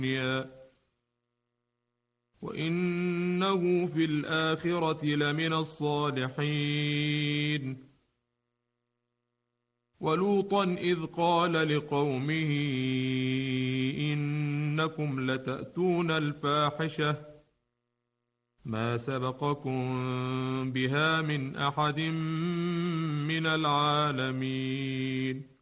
وإنه في الآخرة لمن الصالحين. ولوطا إذ قال لقومه إنكم لتأتون الفاحشة ما سبقكم بها من أحد من العالمين.